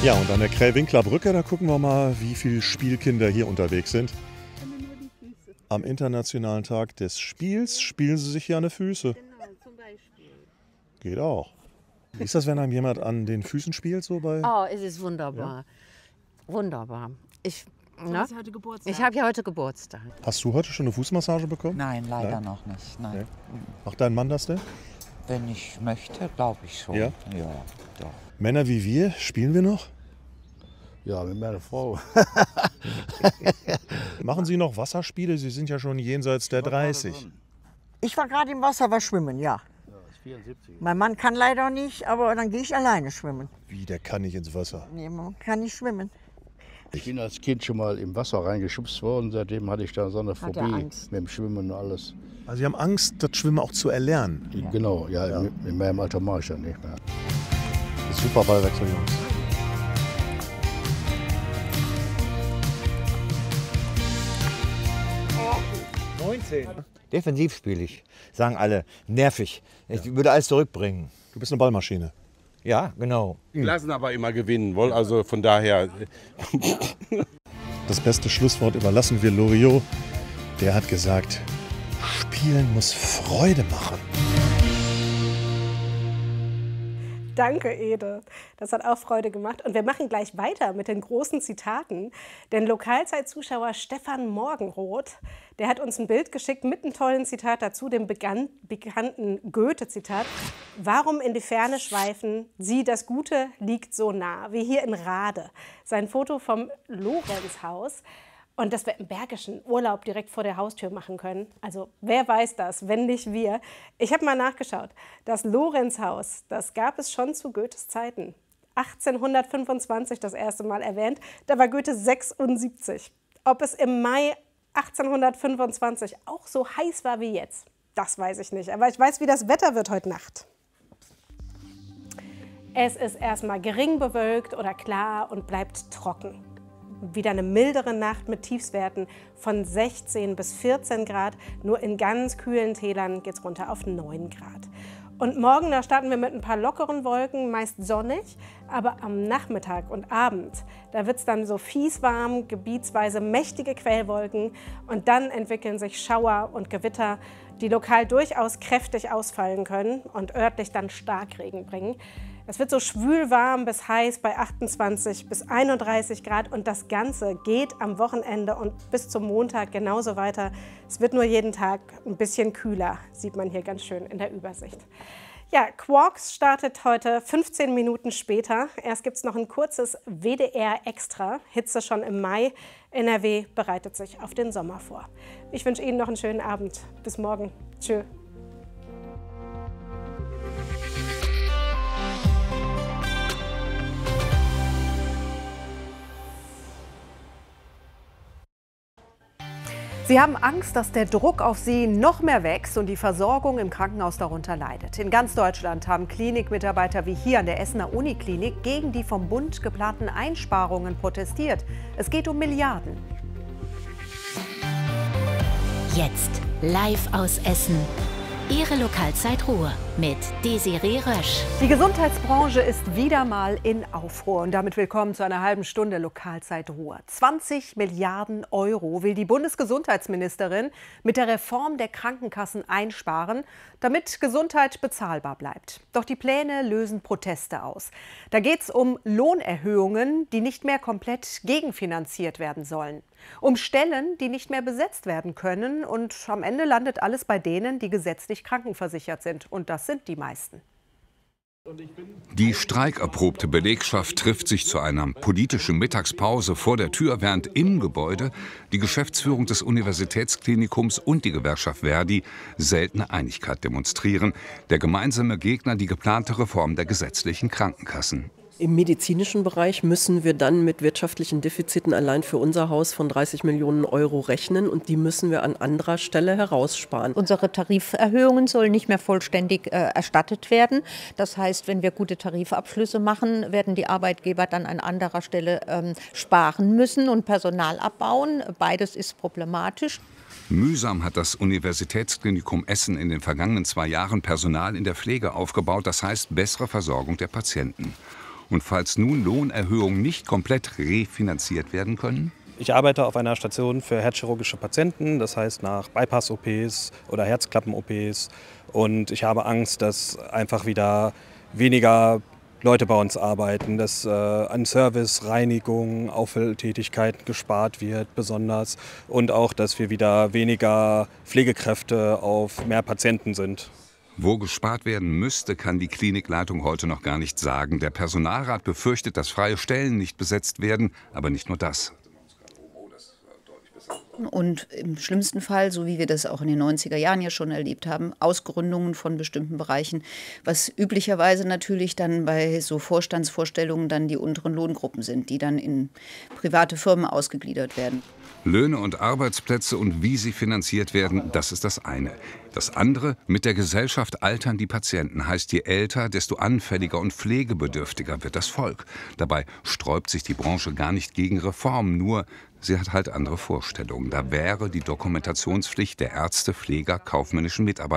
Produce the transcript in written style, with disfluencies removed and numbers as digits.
Ja, und an der Krähwinkler Brücke, da gucken wir mal, wie viele Spielkinder hier unterwegs sind. Am Internationalen Tag des Spiels spielen sie sich hier an die Füße. Genau, zum Beispiel. Geht auch. Wie ist das, wenn einem jemand an den Füßen spielt? So bei? Oh, es ist wunderbar. Ja? Wunderbar. Ich habe ja heute Geburtstag. Hast du heute schon eine Fußmassage bekommen? Nein, leider noch nicht. Nein. Nee. Macht dein Mann das denn? Wenn ich möchte, glaube ich schon. Ja? Ja, doch. Männer wie wir, spielen wir noch? Ja, mit meiner Frau. Machen Sie noch Wasserspiele? Sie sind ja schon jenseits der 30. Ich war gerade im Wasser, war schwimmen, ja. Ja, ist 74. Mein Mann kann leider nicht, aber dann gehe ich alleine schwimmen. Wie, der kann nicht ins Wasser? Nee, man kann nicht schwimmen. Ich bin als Kind schon mal im Wasser reingeschubst worden. Seitdem hatte ich da so eine Hat er Phobie Angst? mit dem Schwimmen und alles. Also Sie haben Angst, das Schwimmen auch zu erlernen. Genau, ja, in meinem Alter mache ich das nicht mehr. Super Ballwechsel, Jungs. Defensiv spiele ich. Sagen alle, nervig. Ich würde alles zurückbringen. Du bist eine Ballmaschine. Ja, genau. Die lassen aber immer gewinnen, wohl. Also von daher. Das beste Schlusswort überlassen wir Loriot. Der hat gesagt, Spielen muss Freude machen. Danke, Ede. Das hat auch Freude gemacht. Und wir machen gleich weiter mit den großen Zitaten. Denn Lokalzeit-Zuschauer Stefan Morgenroth, der hat uns ein Bild geschickt mit einem tollen Zitat dazu, dem bekannten Goethe-Zitat. Warum in die Ferne schweifen? Sieh, das Gute liegt so nah, wie hier in Rade. Sein Foto vom Lorenzhaus. Und dass wir im Bergischen Urlaub direkt vor der Haustür machen können. Also wer weiß das, wenn nicht wir. Ich habe mal nachgeschaut. Das Lorenzhaus, das gab es schon zu Goethes Zeiten. 1825 das erste Mal erwähnt. Da war Goethe 76. Ob es im Mai 1825 auch so heiß war wie jetzt, das weiß ich nicht. Aber ich weiß, wie das Wetter wird heute Nacht. Es ist erstmal gering bewölkt oder klar und bleibt trocken. Wieder eine mildere Nacht mit Tiefstwerten von 16 bis 14 Grad. Nur in ganz kühlen Tälern geht es runter auf 9 Grad. Und morgen, da starten wir mit ein paar lockeren Wolken, meist sonnig. Aber am Nachmittag und Abend, da wird es dann so fieswarm, gebietsweise mächtige Quellwolken. Und dann entwickeln sich Schauer und Gewitter, die lokal durchaus kräftig ausfallen können und örtlich dann Starkregen bringen. Es wird so schwül warm bis heiß bei 28 bis 31 Grad und das Ganze geht am Wochenende und bis zum Montag genauso weiter. Es wird nur jeden Tag ein bisschen kühler, sieht man hier ganz schön in der Übersicht. Ja, Quarks startet heute 15 Minuten später. Erst gibt es noch ein kurzes WDR-Extra, Hitze schon im Mai. NRW bereitet sich auf den Sommer vor. Ich wünsche Ihnen noch einen schönen Abend. Bis morgen. Tschö. Sie haben Angst, dass der Druck auf Sie noch mehr wächst und die Versorgung im Krankenhaus darunter leidet. In ganz Deutschland haben Klinikmitarbeiter wie hier an der Essener Uniklinik gegen die vom Bund geplanten Einsparungen protestiert. Es geht um Milliarden. Jetzt live aus Essen. Ihre Lokalzeit Ruhr mit Desiree Rösch. Die Gesundheitsbranche ist wieder mal in Aufruhr. Und damit willkommen zu einer halben Stunde Lokalzeit Ruhr. 20 Milliarden Euro will die Bundesgesundheitsministerin mit der Reform der Krankenkassen einsparen, damit Gesundheit bezahlbar bleibt. Doch die Pläne lösen Proteste aus. Da geht es um Lohnerhöhungen, die nicht mehr komplett gegenfinanziert werden sollen. Um Stellen, die nicht mehr besetzt werden können. Und am Ende landet alles bei denen, die gesetzlich krankenversichert sind. Und das sind die meisten. Die streikerprobte Belegschaft trifft sich zu einer politischen Mittagspause vor der Tür, während im Gebäude die Geschäftsführung des Universitätsklinikums und die Gewerkschaft Verdi seltene Einigkeit demonstrieren. Der gemeinsame Gegner die geplante Reform der gesetzlichen Krankenkassen. Im medizinischen Bereich müssen wir dann mit wirtschaftlichen Defiziten allein für unser Haus von 30 Millionen Euro rechnen und die müssen wir an anderer Stelle heraussparen. Unsere Tariferhöhungen sollen nicht mehr vollständig erstattet werden. Das heißt, wenn wir gute Tarifabschlüsse machen, werden die Arbeitgeber dann an anderer Stelle sparen müssen und Personal abbauen. Beides ist problematisch. Mühsam hat das Universitätsklinikum Essen in den vergangenen 2 Jahren Personal in der Pflege aufgebaut, das heißt bessere Versorgung der Patienten. Und falls nun Lohnerhöhungen nicht komplett refinanziert werden können? Ich arbeite auf einer Station für herzchirurgische Patienten, das heißt nach Bypass-OPs oder Herzklappen-OPs. Und ich habe Angst, dass einfach wieder weniger Leute bei uns arbeiten, dass an Service, Reinigung, Auffülltätigkeiten gespart wird besonders. Und auch, dass wir wieder weniger Pflegekräfte auf mehr Patienten sind. Wo gespart werden müsste, kann die Klinikleitung heute noch gar nicht sagen. Der Personalrat befürchtet, dass freie Stellen nicht besetzt werden, aber nicht nur das. Und im schlimmsten Fall, so wie wir das auch in den 90er Jahren ja schon erlebt haben, Ausgründungen von bestimmten Bereichen, was üblicherweise natürlich dann bei so Vorstandsvorstellungen dann die unteren Lohngruppen sind, die dann in private Firmen ausgegliedert werden. Löhne und Arbeitsplätze und wie sie finanziert werden, das ist das eine. Das andere, mit der Gesellschaft altern die Patienten. Heißt, je älter, desto anfälliger und pflegebedürftiger wird das Volk. Dabei sträubt sich die Branche gar nicht gegen Reformen, nur sie hat halt andere Vorstellungen. Da wäre die Dokumentationspflicht der Ärzte, Pfleger, kaufmännischen Mitarbeiter